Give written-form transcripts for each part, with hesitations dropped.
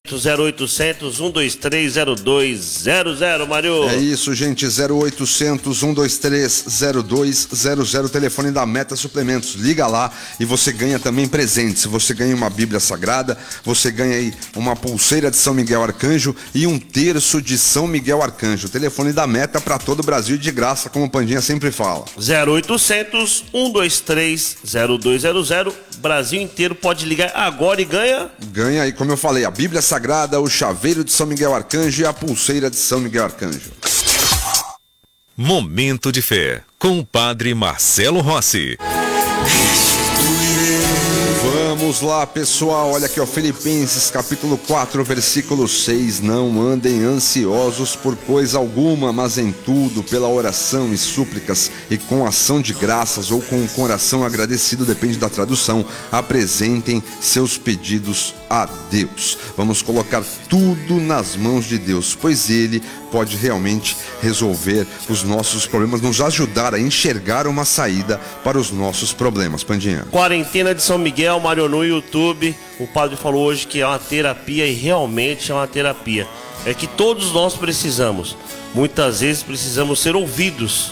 0800 123 0200, Mário. É isso, gente, 0800 123 0200, telefone da Meta Suplementos. Liga lá e você ganha também presentes. Você ganha uma Bíblia Sagrada, você ganha aí uma pulseira de São Miguel Arcanjo e um terço de São Miguel Arcanjo. Telefone da Meta para todo o Brasil de graça, como o Pandinha sempre fala. 0800 123 0200, Brasil inteiro pode ligar agora e ganha. Ganha aí, como eu falei, a Bíblia Sagrada, o chaveiro de São Miguel Arcanjo e a pulseira de São Miguel Arcanjo. Momento de Fé, com o Padre Marcelo Rossi. Vamos lá, pessoal, olha aqui, ó, Filipenses capítulo 4, versículo 6, não andem ansiosos por coisa alguma, mas em tudo, pela oração e súplicas e com ação de graças ou com o coração agradecido, depende da tradução, apresentem seus pedidos a Deus. Vamos colocar tudo nas mãos de Deus, pois Ele pode realmente resolver os nossos problemas, nos ajudar a enxergar uma saída para os nossos problemas. Pandinha. Quarentena de São Miguel, Mário, no YouTube. O padre falou hoje que é uma terapia e realmente é uma terapia. É que todos nós precisamos. Muitas vezes precisamos ser ouvidos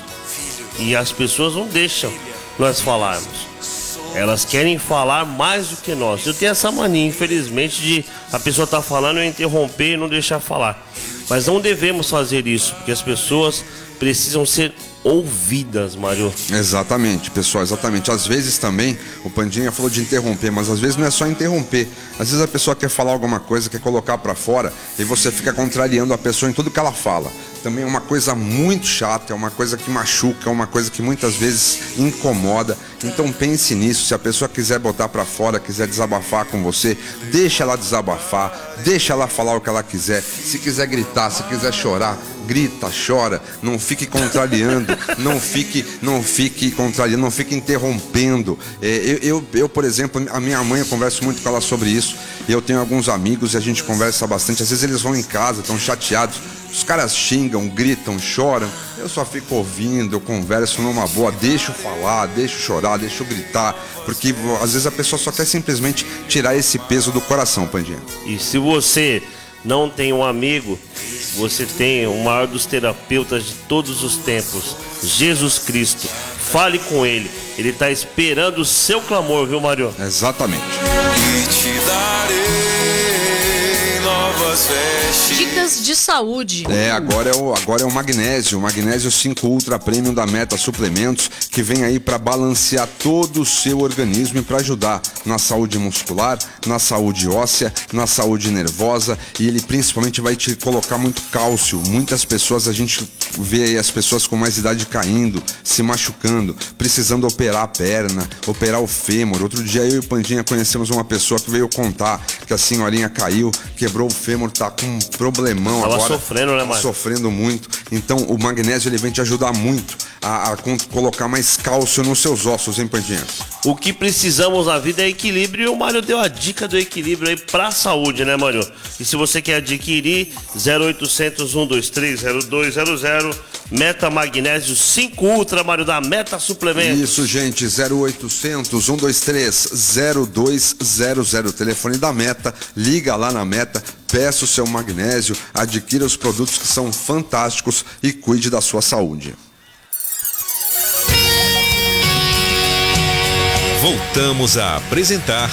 e as pessoas não deixam nós falarmos. Elas querem falar mais do que nós. Eu tenho essa mania, infelizmente, de a pessoa estar falando, eu interromper e não deixar falar. Mas não devemos fazer isso, porque as pessoas precisam ser ouvidas, Mário. Exatamente, pessoal, exatamente. Às vezes também, o Pandinha falou de interromper, mas às vezes não é só interromper. Às vezes a pessoa quer falar alguma coisa, quer colocar pra fora e você fica contrariando a pessoa em tudo que ela fala. Também é uma coisa muito chata, é uma coisa que machuca, é uma coisa que muitas vezes incomoda. Então pense nisso, se a pessoa quiser botar pra fora, quiser desabafar com você, deixa ela desabafar, deixa ela falar o que ela quiser. Se quiser gritar, se quiser chorar, grita, chora, não fique contrariando, não fique contrariando, não fique interrompendo. Eu, por exemplo, a minha mãe, eu converso muito com ela sobre isso, e eu tenho alguns amigos e a gente conversa bastante. Às vezes eles vão em casa, estão chateados, os caras xingam, gritam, choram, eu só fico ouvindo, eu converso numa boa, deixo falar, deixo chorar, deixo gritar, porque às vezes a pessoa só quer simplesmente tirar esse peso do coração, Pandinha. E se você não tem um amigo, você tem o maior dos terapeutas de todos os tempos, Jesus Cristo. Fale com Ele, Ele está esperando o seu clamor, viu, Mário? Exatamente. E te darei novas vestes. Dicas de saúde. Agora é o Magnésio 5 Ultra Premium da Meta Suplementos, que vem aí para balancear todo o seu organismo e para ajudar na saúde muscular, na saúde óssea, na saúde nervosa, e ele principalmente vai te colocar muito cálcio. Muitas pessoas, a gente vê aí as pessoas com mais idade caindo, se machucando, precisando operar a perna, operar o fêmur. Outro dia eu e o Pandinha conhecemos uma pessoa que veio contar que a senhorinha caiu, quebrou o fêmur, tá com um problemão agora. Tava sofrendo, né, Mário? Sofrendo muito. Então o magnésio, ele vem te ajudar muito a colocar mais cálcio nos seus ossos, hein, Pandinha? O que precisamos na vida é equilíbrio, e o Mário deu a dica do equilíbrio aí pra saúde, né, Mário? E se você quer adquirir, 0800 123 0200, Meta Magnésio 5 Ultra, Mário, da Meta Suplementos. Isso, gente, 0800 123 0200, telefone da Meta, liga lá na Meta, peça o seu magnésio, adquira os produtos que são fantásticos e cuide da sua saúde. Voltamos a apresentar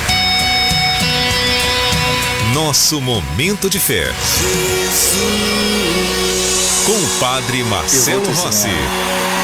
nosso Momento de Fé com o Padre Marcelo Rossi.